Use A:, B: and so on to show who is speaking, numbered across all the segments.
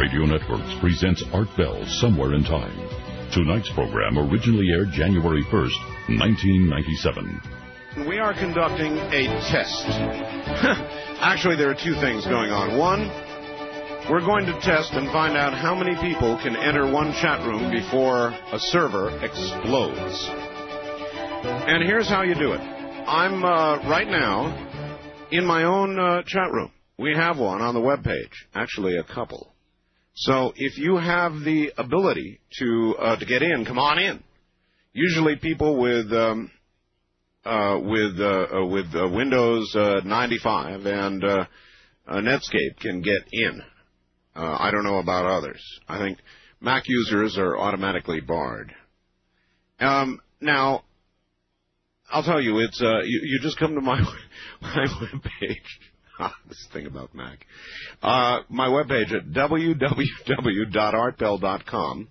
A: Radio Networks presents Art Bell Somewhere in Time. Tonight's program originally aired January 1st, 1997.
B: We are conducting a test. Actually, there are two things going on. One, we're going to test and find out how many people can enter one chat room before a server explodes. And here's how you do it. I'm right now in my own chat room. We have one on the webpage, actually a couple. So if you have the ability to get in, come on in. Usually people with Windows 95 and Netscape can get in. I don't know about others. I think Mac users are automatically barred. Now, I'll tell you, it's you just come to my webpage. This thing about Mac. My webpage at www.artbell.com.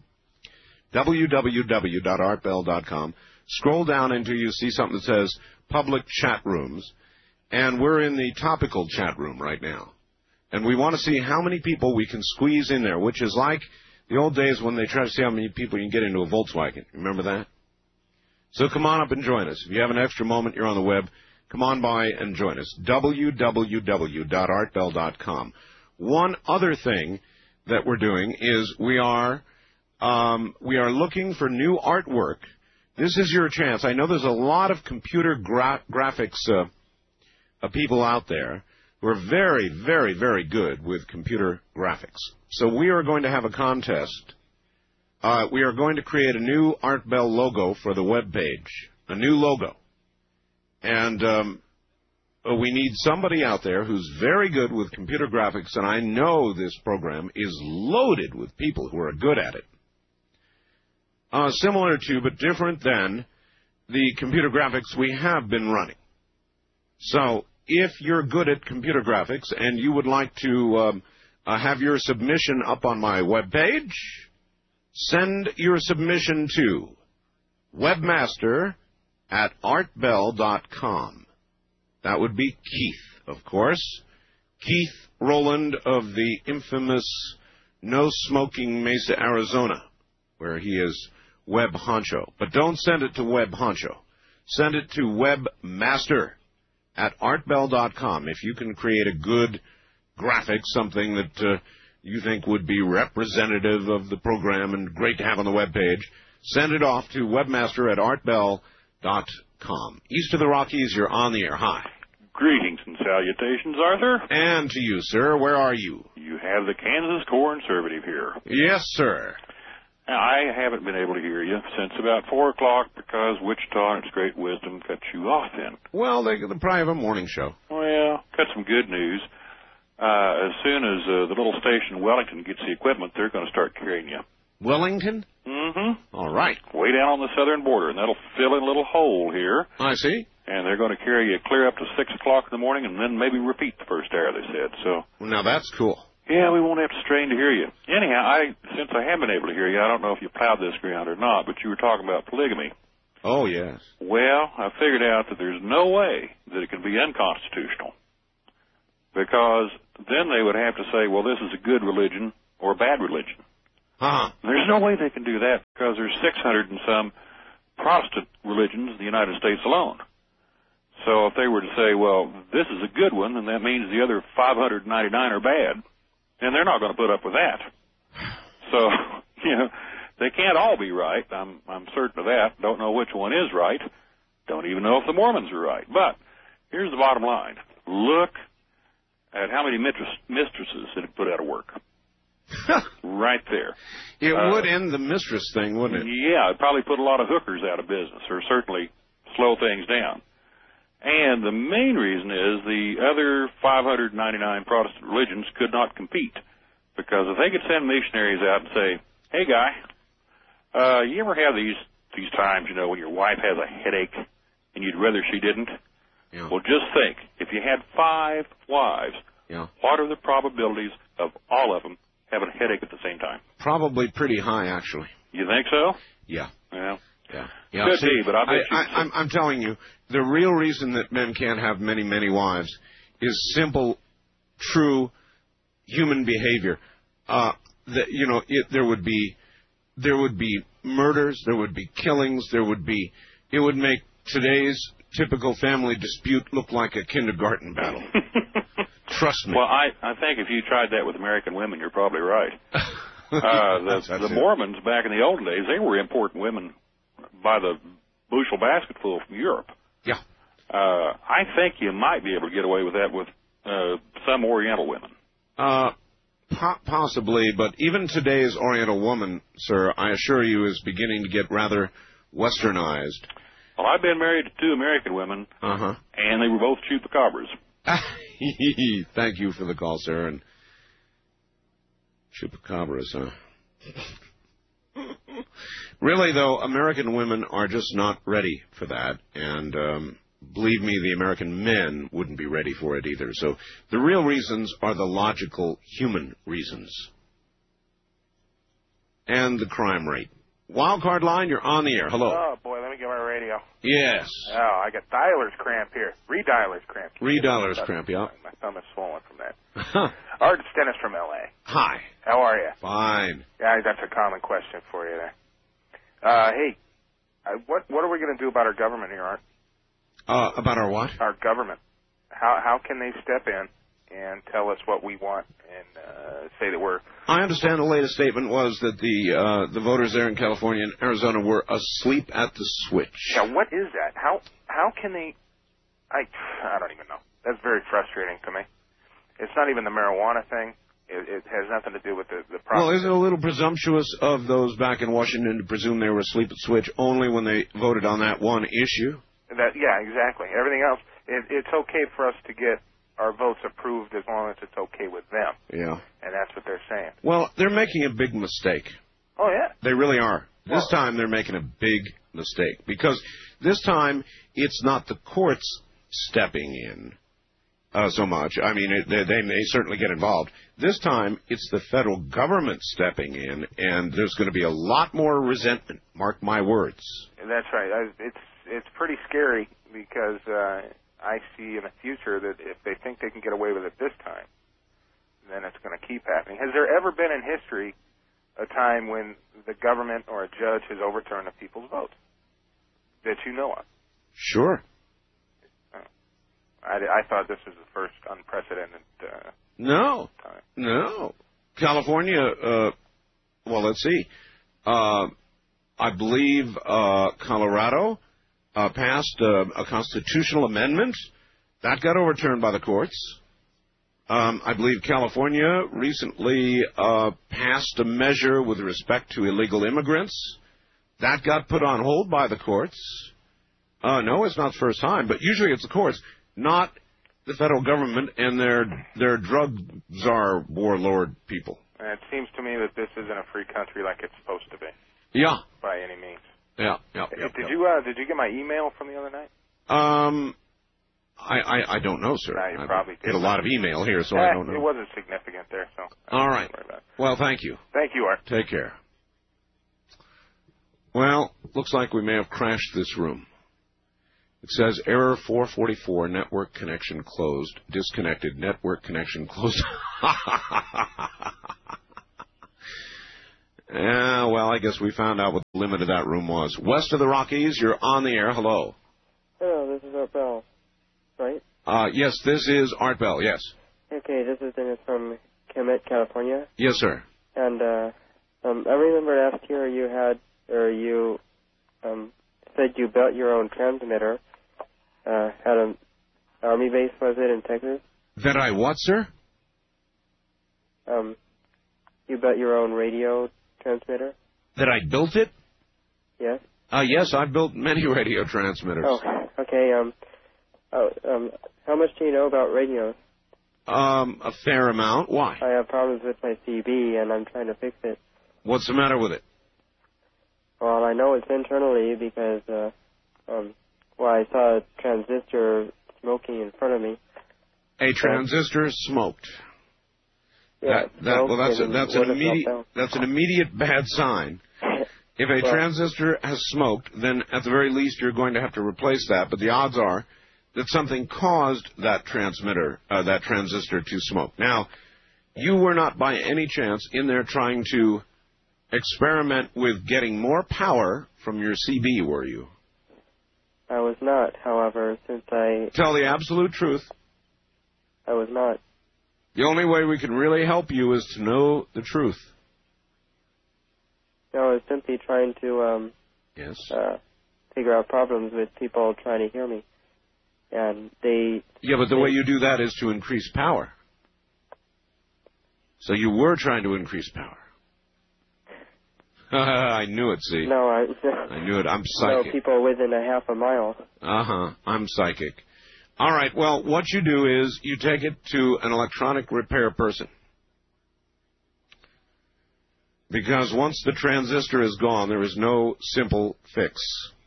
B: www.artbell.com. Scroll down until you see something that says public chat rooms. And we're in the topical chat room right now. And we want to see how many people we can squeeze in there, which is like the old days when they try to see how many people you can get into a Volkswagen. Remember that? So come on up and join us. If you have an extra moment, you're on the web. Come on by and join us. www.artbell.com. One other thing that we're doing is we are looking for new artwork. This is your chance. I know there's a lot of computer graphics people out there who are very, very, very good with computer graphics. So we are going to have a contest. We are going to create a new Art Bell logo for the web page, a new logo. And we need somebody out there who's very good with computer graphics, and I know this program is loaded with people who are good at it. Similar to, but different than, the computer graphics we have been running. So if you're good at computer graphics and you would like to have your submission up on my webpage, send your submission to webmaster@artbell.com. That would be Keith, of course. Keith Rowland of the infamous No Smoking Mesa, Arizona, where he is web honcho. But don't send it to web honcho. Send it to webmaster@artbell.com. If you can create a good graphic, something that you think would be representative of the program and great to have on the web page, send it off to webmaster@artbell.com. East of the Rockies, you're on the air. Hi.
C: Greetings and salutations, Arthur.
B: And to you, sir. Where are you?
C: You have the Kansas Conservative here.
B: Yes, sir.
C: Now, I haven't been able to hear you since about 4 o'clock because Wichita and its great wisdom cut you off then.
B: Well, they probably have a morning show.
C: Well, got some good news. As soon as the little station in Wellington gets the equipment, they're going to start carrying you.
B: Wellington?
C: Mm-hmm.
B: All right.
C: Way down on the southern border, and that'll fill in a little hole here.
B: I see.
C: And they're going to carry you clear up to 6 o'clock in the morning and then maybe repeat the first hour, they said. So.
B: Well, now, that's cool.
C: Yeah, we won't have to strain to hear you. Anyhow, since I haven't been able to hear you, I don't know if you plowed this ground or not, but you were talking about polygamy.
B: Oh, yes.
C: Well, I figured out that there's no way that it can be unconstitutional. Because then they would have to say, well, this is a good religion or a bad religion.
B: Uh-huh.
C: There's no way they can do that because there's 600 and some Protestant religions in the United States alone. So if they were to say, well, this is a good one, then that means the other 599 are bad. And they're not going to put up with that. So, they can't all be right. I'm certain of that. Don't know which one is right. Don't even know if the Mormons are right. But here's the bottom line. Look at how many mistresses it had put out of work. Right there.
B: It would end the mistress thing, wouldn't it?
C: Yeah, it'd probably put a lot of hookers out of business, or certainly slow things down. And the main reason is the other 599 Protestant religions could not compete. Because if they could send missionaries out and say, hey, guy, you ever have these times, when your wife has a headache and you'd rather she didn't?
B: Yeah.
C: Well, just think, if you had 5 wives, what are the probabilities of all of them having a headache at the same time?
B: Probably pretty high, actually.
C: You think so?
B: Yeah.
C: Well,
B: yeah.
C: Could be, but I bet
B: I'm telling you, the real reason that men can't have many, many wives is simple, true human behavior. there would be murders, there would be killings, it would make today's typical family dispute look like a kindergarten battle. Trust me.
C: Well, I think if you tried that with American women, you're probably right. The Mormons back in the old days, they were importing women by the bushel basketful from Europe.
B: Yeah.
C: I think you might be able to get away with that with some Oriental women.
B: Possibly, but even today's Oriental woman, sir, I assure you, is beginning to get rather westernized.
C: Well, I've been married to 2 American women, and they were both chupacabras.
B: Thank you for the call, sir. And chupacabras, huh? Really, though, American women are just not ready for that, and believe me, the American men wouldn't be ready for it either. So the real reasons are the logical human reasons. And the crime rate. Wildcard line, you're on the air. Hello.
D: Oh, boy, let me get my radio.
B: Yes.
D: Oh, I got dialer's cramp here. Redialer's cramp.
B: Redialer's cramp, yeah.
D: My thumb is swollen from that. Art, it's Dennis from L.A.
B: Hi.
D: How are you?
B: Fine.
D: Yeah, that's a common question for you there. Hey, what are we going to do about our government here, Art?
B: About our what?
D: Our government. How can they step in and tell us what we want and say that we're...
B: I understand the latest statement was that the voters there in California and Arizona were asleep at the switch.
D: Yeah, what is that? How can they... I don't even know. That's very frustrating to me. It's not even the marijuana thing. It has nothing to do with the problem.
B: Well, isn't it a little presumptuous of those back in Washington to presume they were asleep at the switch only when they voted on that one issue?
D: Yeah, exactly. Everything else, it's okay for us to get our votes approved as long as it's okay with them.
B: Yeah.
D: And that's what they're saying.
B: Well, they're making a big mistake.
D: Oh, yeah?
B: They really are. This time they're making a big mistake because this time it's not the courts stepping in so much. I mean, they may certainly get involved. This time it's the federal government stepping in, and there's going to be a lot more resentment. Mark my words.
D: That's right. It's pretty scary because I see in the future that if they think they can get away with it this time, then it's going to keep happening. Has there ever been in history a time when the government or a judge has overturned a people's vote that you know of?
B: Sure.
D: I thought this was the first unprecedented
B: No.
D: time.
B: No. California, well, let's see. I believe Colorado passed a constitutional amendment. That got overturned by the courts. I believe California recently passed a measure with respect to illegal immigrants. That got put on hold by the courts. No, it's not the first time, but usually it's the courts, not the federal government and their drug czar warlord people.
D: And it seems to me that this isn't a free country like it's supposed to be.
B: Yeah.
D: By any means.
B: Yeah.
D: Did you get my email from the other night?
B: I don't know, sir.
D: No, you probably did.
B: Get a lot of email here, so I don't know.
D: It wasn't significant there, so.
B: All right. Well, thank you.
D: Thank you, Art.
B: Take care. Well, looks like we may have crashed this room. It says error 444, network connection closed, disconnected, network connection closed. Yeah, well, I guess we found out what the limit of that room was. West of the Rockies, you're on the air. Hello.
E: Hello, this is Art Bell, right?
B: Yes, this is Art Bell, yes.
E: Okay, this is Dennis from Kemet, California.
B: Yes, sir.
E: And I remember last year you said you built your own transmitter. At an Army base, was it, in Texas?
B: That I what, sir?
E: You built your own radio transmitter?
B: That I built it?
E: Yes.
B: Yes, I've built many radio transmitters.
E: Oh, okay. How much do you know about radios?
B: A fair amount. Why?
E: I have problems with my CB, and I'm trying to fix it.
B: What's the matter with it?
E: Well, I know it's internally because, I saw a transistor smoking in front of me.
B: A transistor smoked.
E: Yeah,
B: that's an immediate bad sign. If a transistor has smoked, then at the very least you're going to have to replace that. But the odds are that something caused that transistor to smoke. Now, You were not by any chance in there trying to experiment with getting more power from your CB, were you?
E: I was not, however, since I...
B: Tell the absolute truth.
E: I was not.
B: The only way we can really help you is to know the truth.
E: No, I was simply trying to
B: Yes.
E: Figure out problems with people trying to hear me. And they...
B: Yeah, but the way you do that is to increase power. So you were trying to increase power. I knew it, see?
E: No,
B: I knew it. I'm psychic.
E: No, people within a half a mile.
B: Uh-huh. I'm psychic. All right, well, what you do is you take it to an electronic repair person. Because once the transistor is gone, there is no simple fix.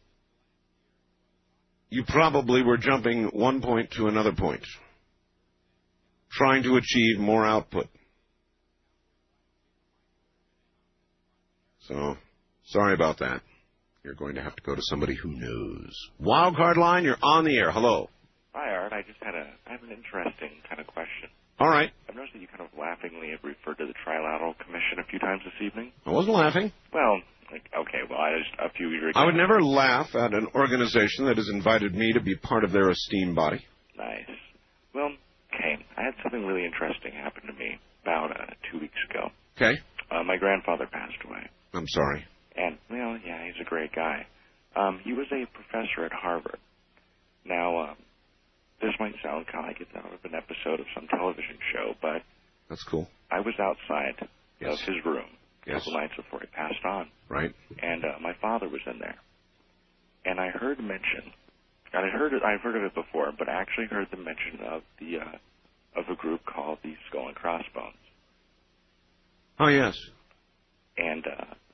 B: You probably were jumping one point to another point, trying to achieve more output. So, sorry about that. You're going to have to go to somebody who knows. Wildcard line, you're on the air. Hello.
F: Hi, Art. I have an interesting kind of question.
B: All right.
F: I've noticed that you kind of laughingly have referred to the Trilateral Commission a few times this evening.
B: I wasn't laughing.
F: Well, a few years ago.
B: I would never laugh at an organization that has invited me to be part of their esteemed body.
F: Nice. Well, okay. I had something really interesting happen to me about 2 weeks ago.
B: Okay.
F: My grandfather passed away.
B: I'm sorry.
F: And, well, yeah, he's a great guy. He was a professor at Harvard. Now, this might sound kind of like it's out of an episode of some television show, but...
B: That's cool.
F: I was outside of his room a couple nights before he passed on.
B: Right.
F: And my father was in there. And I heard mention, and I've heard of it before, but I actually heard the mention of a group called the Skull and Crossbones.
B: Oh, yes.
F: And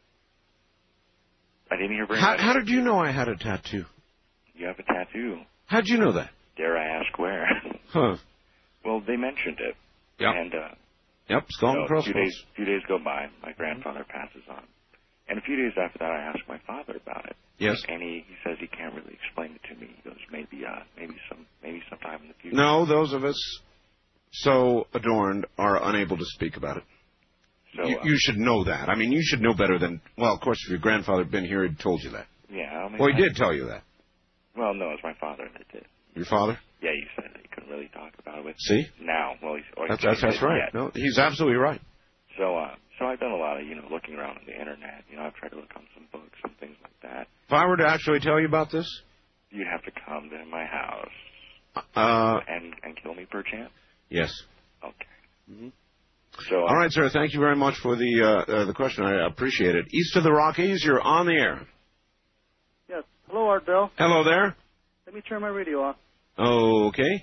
F: I didn't hear very much.
B: How did you know I had a tattoo?
F: You have a tattoo.
B: How'd you know that?
F: Dare I ask where?
B: Huh.
F: Well, they mentioned it.
B: Yep.
F: And
B: Skull and Crossbones.
F: A few days go by, my grandfather passes on. And a few days after that, I asked my father about it.
B: Yes.
F: And he says he can't really explain it to me. He goes, maybe sometime in the future.
B: No, those of us so adorned are unable to speak about it.
F: So,
B: you should know that. I mean, you should know better than... Well, of course, if your grandfather had been here, he'd told you that.
F: Yeah.
B: Well, he did tell you that.
F: Well, no, it's my father that did.
B: Your father?
F: Yeah, you said that you couldn't really talk about it with...
B: See?
F: Now. Well,
B: that's right.
F: Yet.
B: No, he's absolutely right.
F: So I've done a lot of, looking around on the Internet. I've tried to look on some books and things like that.
B: If I were to actually tell you about this...
F: You'd have to come to my house and kill me, perchance?
B: Yes.
F: Okay.
B: Mm-hmm.
F: So,
B: all right, sir. Thank you very much for the question. I appreciate it. East of the Rockies, you're on the air.
G: Yes. Hello, Art Bell.
B: Hello there.
G: Let me turn my radio off.
B: Okay.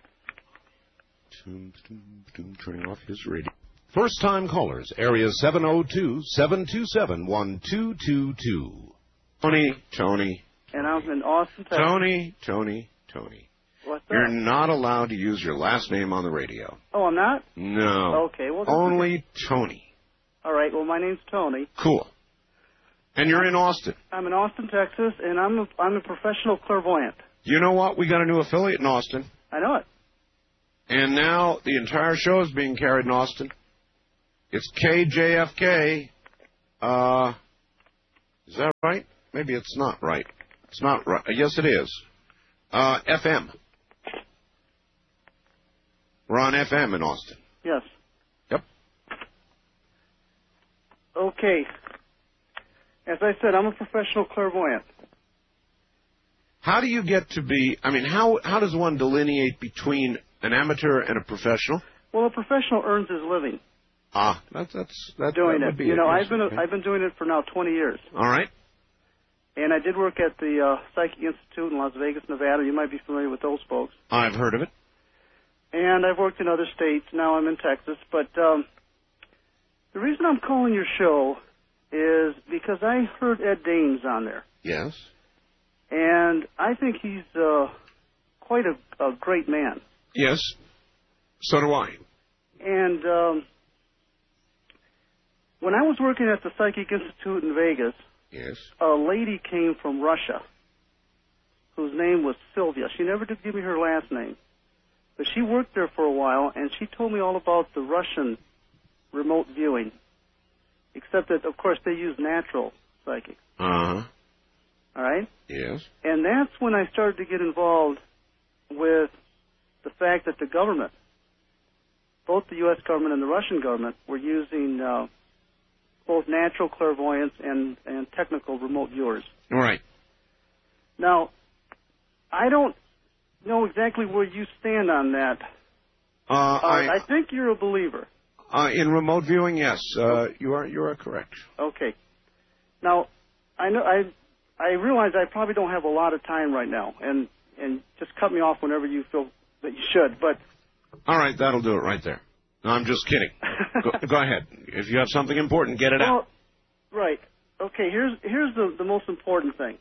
B: Turning off his radio. First-time callers, area 702-727-1222. Tony.
G: And I'm in Austin, Texas.
B: Tony.
G: What's that?
B: You're not allowed to use your last name on the radio.
G: Oh, I'm not?
B: No.
G: Okay. Well,
B: only Tony.
G: All right. Well, my name's Tony.
B: Cool. And you're in Austin.
G: I'm in Austin, Texas, and I'm a professional clairvoyant.
B: You know what? We got a new affiliate in Austin.
G: I know it.
B: And now the entire show is being carried in Austin. It's KJFK. Is that right? Maybe it's not right. It's not right. Yes, it is. FM. We're on FM in Austin.
G: Yes.
B: Yep.
G: Okay. As I said, I'm a professional clairvoyant.
B: How do you get to be... I mean, how does one delineate between an amateur and a professional?
G: Well, a professional earns his living.
B: That's
G: doing
B: that
G: it. I've been doing it for now 20 years.
B: All right.
G: And I did work at the Psychic Institute in Las Vegas, Nevada. You might be familiar with those folks.
B: I've heard of it.
G: And I've worked in other states. Now I'm in Texas. But the reason I'm calling your show is because I heard Ed Daines on there.
B: Yes.
G: And I think he's quite a great man.
B: Yes. So do I.
G: And when I was working at the Psychic Institute in Vegas,
B: yes,
G: a lady came from Russia whose name was Sylvia. She never did give me her last name. But she worked there for a while, and she told me all about the Russian remote viewing, except that, of course, they use natural psychics.
B: Uh-huh.
G: All right?
B: Yes.
G: And that's when I started to get involved with the fact that the government, both the U.S. government and the Russian government, were using both natural clairvoyance and technical remote viewers.
B: Right.
G: Now, I don't know exactly where you stand on that. I think you're a believer.
B: In remote viewing, yes. You are correct.
G: Okay. Now, I realize I probably don't have a lot of time right now, and just cut me off whenever you feel that you should. But
B: all right, that'll do it right there. No, I'm just kidding. Go ahead. If you have something important, get it out.
G: Right. Okay. Here's the most important thing.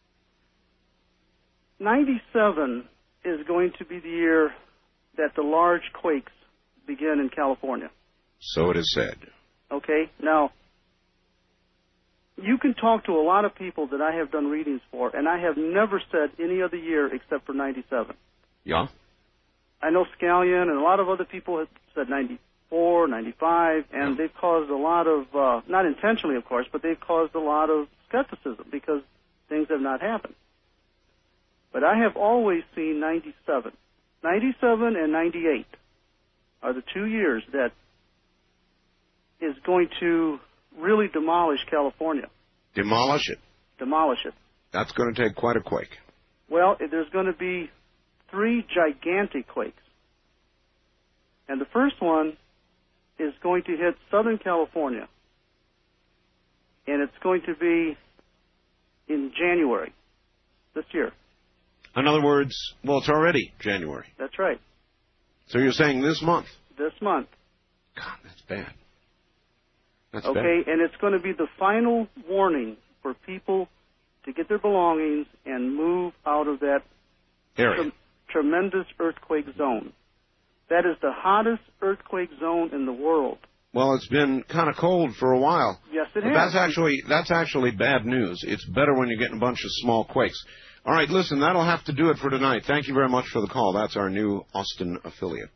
G: 97 is going to be the year that the large quakes begin in California.
B: So it is said.
G: Okay. Now, you can talk to a lot of people that I have done readings for, and I have never said any other year except for 97.
B: Yeah?
G: I know Scallion and a lot of other people have said 94, 95, and they've caused a lot of, not intentionally, of course, but they've caused a lot of skepticism because things have not happened. But I have always seen 97. 97 and 98 are the 2 years that is going to really demolish California.
B: Demolish it?
G: Demolish it.
B: That's going to take quite a quake.
G: Well, there's going to be 3 gigantic quakes. And the first one is going to hit Southern California. And it's going to be in January this year.
B: In other words, well, it's already January.
G: That's right.
B: So you're saying this month?
G: This month.
B: God, that's bad. That's
G: okay,
B: bad.
G: and it's going to be the final warning for people to get their belongings and move out of that
B: area.
G: Tremendous earthquake zone. That is the hottest earthquake zone in the world.
B: Well, it's been kind of cold for a while.
G: Yes, it has.
B: That's actually bad news. It's better when you're getting a bunch of small quakes. All right, listen, that'll have to do it for tonight. Thank you very much for the call. That's our new Austin affiliate,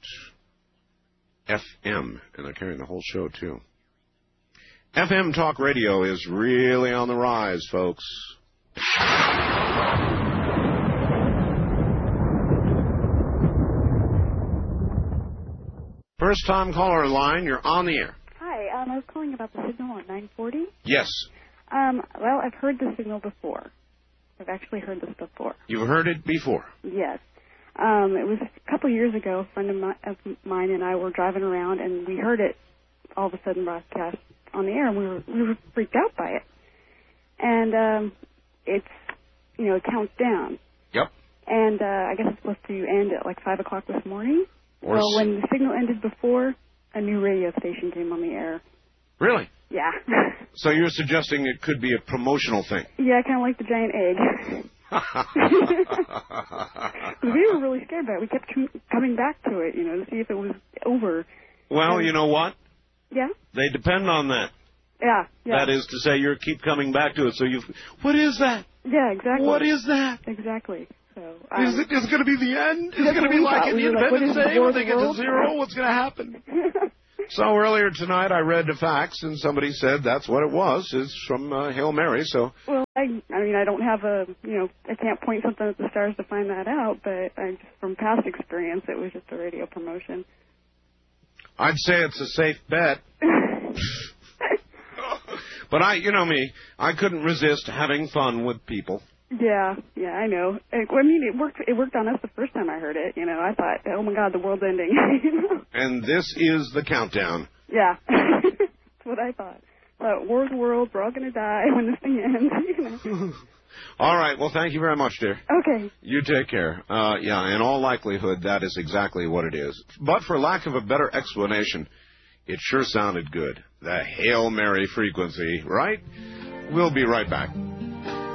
B: FM, and they're carrying the whole show, too. FM talk radio is really on the rise, folks. First-time caller line, you're on the air.
H: Hi, I was calling about the signal at 940.
B: Yes.
H: Well, I've heard the signal before. I've actually heard this before.
B: You've heard it before?
H: Yes. It was a couple years ago. A friend of mine and I were driving around, and we heard it all of a sudden broadcast on the air, and we were freaked out by it. And it counts down.
B: Yep.
H: And I guess it's supposed to end at like 5 o'clock this morning. Well, when the signal ended before, a new radio station came on the air.
B: Really?
H: Yeah.
B: So you're suggesting it could be a promotional thing?
H: Yeah, kind of like the giant egg. We were really scared about it. We kept coming back to it, to see if it was over.
B: Well, you know what?
H: Yeah?
B: They depend on that.
H: Yeah.
B: That is to say, you keep coming back to it, so what is that?
H: Yeah, exactly.
B: What is that?
H: Exactly. So,
B: is it going to be the end? Is it going to be like in the Independence Day when they get to zero? What's going to happen? So earlier tonight I read the facts, and somebody said that's what it was. It's from Hail Mary, so...
H: Well, I don't have I can't point something at the stars to find that out, but from past experience, it was just a radio promotion.
B: I'd say it's a safe bet. But I couldn't resist having fun with people.
H: Yeah, I know. It worked on us the first time I heard it. I thought, oh my God, the world's ending.
B: And this is the countdown.
H: Yeah, that's what I thought. War's the world, we're all going to die when this thing ends.
B: All right, well, thank you very much, dear.
H: Okay.
B: You take care. In all likelihood, that is exactly what it is. But for lack of a better explanation, it sure sounded good. The Hail Mary frequency, right? We'll be right back.